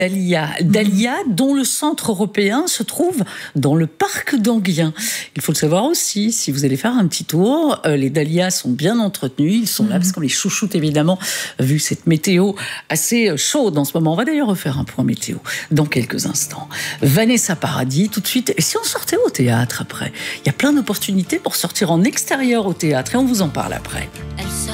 Dahlia, dont le centre européen se trouve dans le parc d'Enghien. Il faut le savoir aussi, si vous allez faire un petit tour, les dahlias sont bien entretenus, ils sont là parce qu'on les chouchoute évidemment, vu cette météo assez chaude en ce moment. On va d'ailleurs refaire un point météo dans quelques instants. Vanessa Paradis, tout de suite. Et si on sortait au théâtre après? Il y a plein d'opportunités pour sortir en extérieur au théâtre et on vous en parle après.